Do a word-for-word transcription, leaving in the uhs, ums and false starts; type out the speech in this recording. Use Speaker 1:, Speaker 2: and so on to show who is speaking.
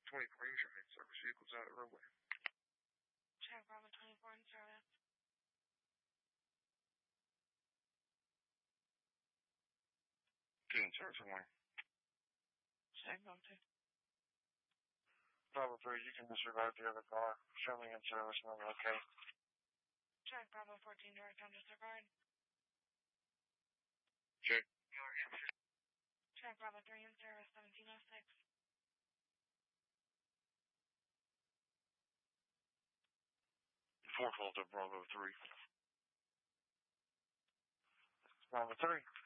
Speaker 1: twenty-four, use your main service vehicles out of the roadway.
Speaker 2: Check Bravo twenty-four in service.
Speaker 1: Two in service, one.
Speaker 2: Check Bravo two.
Speaker 1: Bravo three, you can disregard the other car. Show me in service and I'll be okay.
Speaker 2: Check Bravo fourteen, direct on disregard.
Speaker 1: Check.
Speaker 2: Check Bravo three in service, seventeen oh six.
Speaker 1: four fault of Bravo three. Bravo three.